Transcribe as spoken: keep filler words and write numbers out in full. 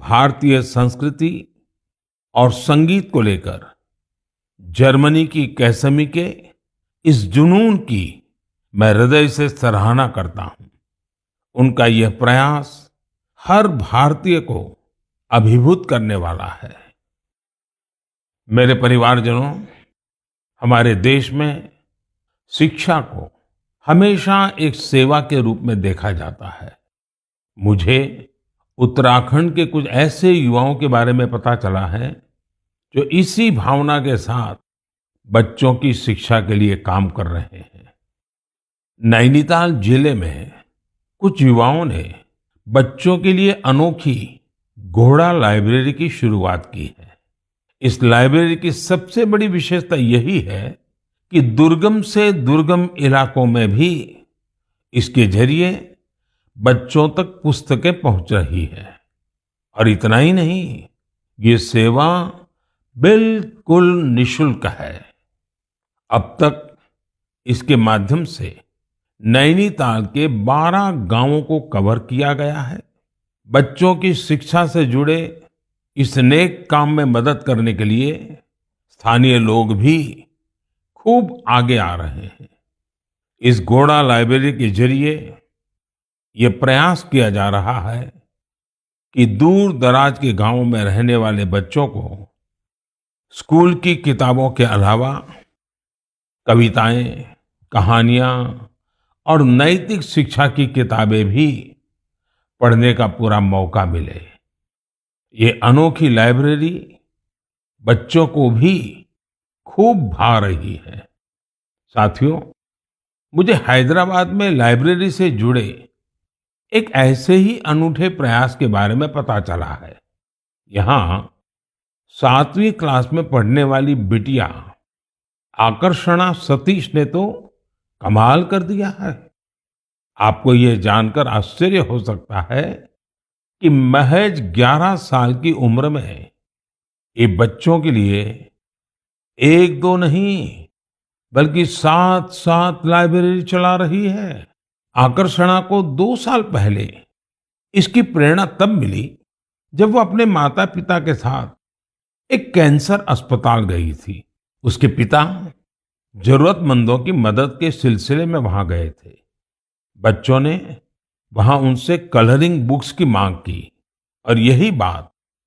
भारतीय संस्कृति और संगीत को लेकर जर्मनी की कैसमी के इस जुनून की मैं हृदय से सराहना करता हूं। उनका यह प्रयास हर भारतीय को अभिभूत करने वाला है। मेरे परिवारजनों, हमारे देश में शिक्षा को हमेशा एक सेवा के रूप में देखा जाता है। मुझे उत्तराखंड के कुछ ऐसे युवाओं के बारे में पता चला है जो इसी भावना के साथ बच्चों की शिक्षा के लिए काम कर रहे हैं। नैनीताल जिले में कुछ युवाओं ने बच्चों के लिए अनोखी घोड़ा लाइब्रेरी की शुरुआत की है। इस लाइब्रेरी की सबसे बड़ी विशेषता यही है कि दुर्गम से दुर्गम इलाकों में भी इसके जरिए बच्चों तक पुस्तकें पहुंच रही है। और इतना ही नहीं, ये सेवा बिल्कुल निशुल्क है। अब तक इसके माध्यम से नैनीताल के बारह गांवों को कवर किया गया है। बच्चों की शिक्षा से जुड़े इस नेक काम में मदद करने के लिए स्थानीय लोग भी खूब आगे आ रहे हैं। इस घोड़ा लाइब्रेरी के जरिए ये प्रयास किया जा रहा है कि दूर दराज के गांवों में रहने वाले बच्चों को स्कूल की किताबों के अलावा कविताएं, कहानियां और नैतिक शिक्षा की किताबें भी पढ़ने का पूरा मौका मिले। ये अनोखी लाइब्रेरी बच्चों को भी खूब भा रही है। साथियों, मुझे हैदराबाद में लाइब्रेरी से जुड़े एक ऐसे ही अनूठे प्रयास के बारे में पता चला है। यहाँ सातवीं क्लास में पढ़ने वाली बिटिया आकर्षणा सतीश ने तो कमाल कर दिया है। आपको ये जानकर आश्चर्य हो सकता है कि महज ग्यारह साल की उम्र में ये बच्चों के लिए एक दो नहीं बल्कि सात सात लाइब्रेरी चला रही है। आकर्षणा को दो साल पहले इसकी प्रेरणा तब मिली जब वो अपने माता पिता के साथ एक कैंसर अस्पताल गई थी। उसके पिता जरूरतमंदों की मदद के सिलसिले में वहां गए थे। बच्चों ने वहां उनसे कलरिंग बुक्स की मांग की और यही बात